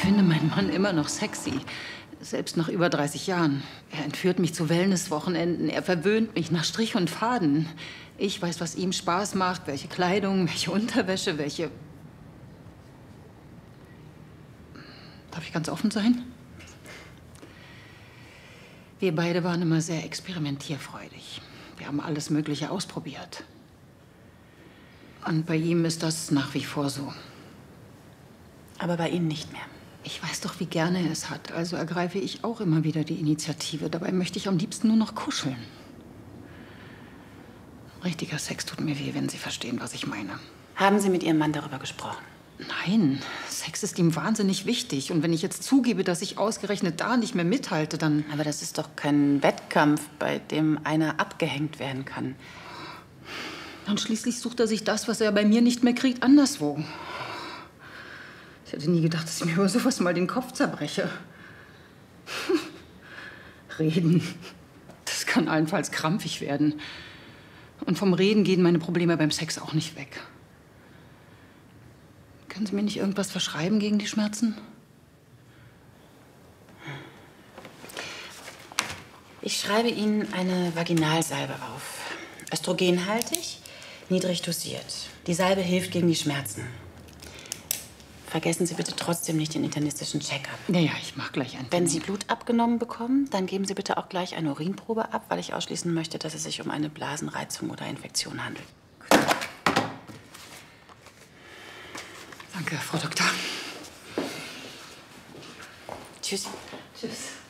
finde meinen Mann immer noch sexy. Selbst nach über 30 Jahren. Er entführt mich zu Wellnesswochenenden. Er verwöhnt mich nach Strich und Faden. Ich weiß, was ihm Spaß macht, welche Kleidung, welche Unterwäsche, welche... Darf ich ganz offen sein? Wir beide waren immer sehr experimentierfreudig. Wir haben alles Mögliche ausprobiert. Und bei ihm ist das nach wie vor so. Aber bei Ihnen nicht mehr. Ich weiß doch, wie gerne er es hat. Also ergreife ich auch immer wieder die Initiative. Dabei möchte ich am liebsten nur noch kuscheln. Richtiger Sex tut mir weh, wenn Sie verstehen, was ich meine. Haben Sie mit Ihrem Mann darüber gesprochen? Nein, Sex ist ihm wahnsinnig wichtig. Und wenn ich jetzt zugebe, dass ich ausgerechnet da nicht mehr mithalte, dann... Aber das ist doch kein Wettkampf, bei dem einer abgehängt werden kann. Und schließlich sucht er sich das, was er bei mir nicht mehr kriegt, anderswo. Ich hätte nie gedacht, dass ich mir über sowas mal den Kopf zerbreche. Reden. Das kann allenfalls krampfig werden. Und vom Reden gehen meine Probleme beim Sex auch nicht weg. Können Sie mir nicht irgendwas verschreiben gegen die Schmerzen? Ich schreibe Ihnen eine Vaginalsalbe auf. Östrogenhaltig, niedrig dosiert. Die Salbe hilft gegen die Schmerzen. Vergessen Sie bitte trotzdem nicht den internistischen Check-up. Ja, ich mache gleich einen. Wenn Sie Blut abgenommen bekommen, dann geben Sie bitte auch gleich eine Urinprobe ab, weil ich ausschließen möchte, dass es sich um eine Blasenreizung oder Infektion handelt. Danke, Frau Doktor. Tschüss. Tschüss.